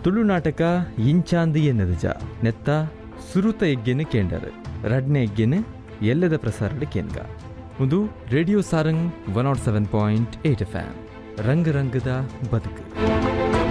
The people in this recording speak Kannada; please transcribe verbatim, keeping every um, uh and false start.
ತುಳುನಾಟಕ ಇಂಚಾಂದಿ ಎನ್ನದಜ ನೆತ್ತ ಸುರುತ ಎಗ್ಗೆನು ಕೇಂಡರ್ ರಡ್ನೆ ಎಗ್ಗೆನು ಎಲ್ಲದ ಪ್ರಸಾರಡ್ ಕೇಂದ್ರ ಒಂದು radio Sarang one not seven point eight F M ರಂಗ ರಂಗದ ಬದುಕು.